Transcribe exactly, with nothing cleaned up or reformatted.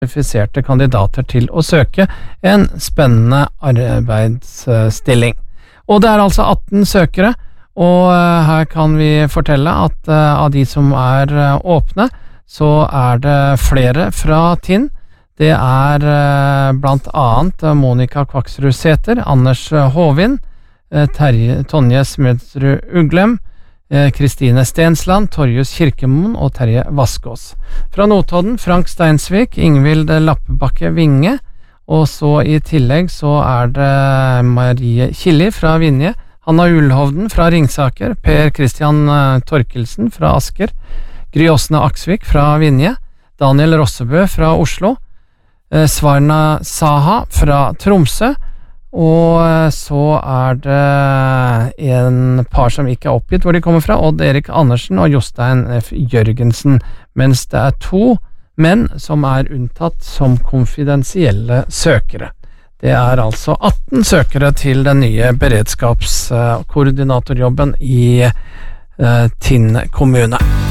kvalifiserte kandidater til å søke en spennende arbeidsstilling. Og det er altså atten søkere, og her kan vi fortelle at av de som er åpne, så er det flere fra Tinn. Det er blant annet Monica Kvaksrud Sæther, Anders Håvind, Terje, Tonje Smedrud Uglem, Kristine Stensland, Torjus Kirkemoen og Terje Vaskås. Fra Notodden, Frank Steinsvik, Ingvild Lappebakke Vinge, og så i tillegg så er det Marie Killi fra Vinje, Hanna Ullhovden fra Ringsaker, Per Christian Torkelsen fra Asker, Gry Åsne Aksvik fra Vinje, Daniel Rossebø fra Oslo, Svarna Saha fra Tromsø, og så er det en par som ikke er oppgitt hvor de kommer fra, Odd Erik Andersen og Jostein F. Jørgensen, mens det er to menn som er unntatt som konfidensielle søkere. Det er altså atten søkere til den nye beredskapskoordinatorjobben i Tinn kommune.